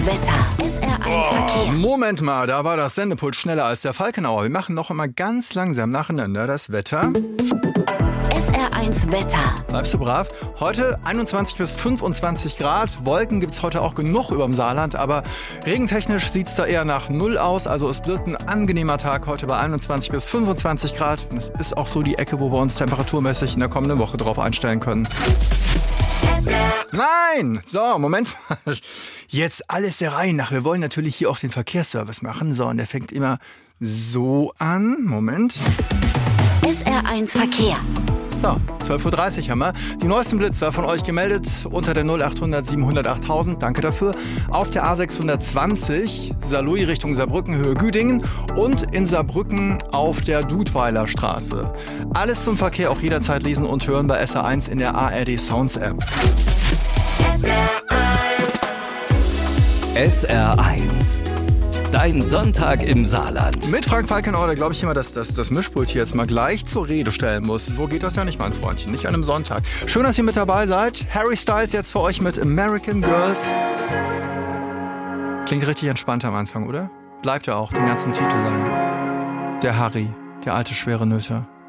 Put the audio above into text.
Wetter. SR1 Verkehr. Moment mal, da war das Sendepult schneller als der Falkenauer. Wir machen noch einmal ganz langsam nacheinander das Wetter. SR1 Wetter. Bleibst du brav? Heute 21 bis 25 Grad. Wolken gibt's heute auch genug überm Saarland, aber regentechnisch sieht's da eher nach 0 aus. Also es wird ein angenehmer Tag heute bei 21 bis 25 Grad. Und es ist auch so die Ecke, wo wir uns temperaturmäßig in der kommenden Woche drauf einstellen können. Nein! So, Moment mal. Jetzt alles der Reihe nach. Wir wollen natürlich hier auch den Verkehrsservice machen. So, und der fängt immer so an. Moment. SR1 Verkehr. So, 12.30 Uhr haben wir die neuesten Blitzer von euch gemeldet unter der 0800 700 8000. Danke dafür. Auf der A620 Saarlouis Richtung Saarbrücken Höhe Güdingen und in Saarbrücken auf der Dudweiler Straße. Alles zum Verkehr auch jederzeit lesen und hören bei SR1 in der ARD Sounds App. SR1. Dein Sonntag im Saarland. Mit Frank Falkenauer, da glaube ich immer, dass das Mischpult hier jetzt mal gleich zur Rede stellen muss. So geht das ja nicht, mein Freundchen. Nicht an einem Sonntag. Schön, dass ihr mit dabei seid. Harry Styles jetzt für euch mit American Girls. Klingt richtig entspannt am Anfang, oder? Bleibt ja auch den ganzen Titel lang. Der Harry, der alte schwere Nöter.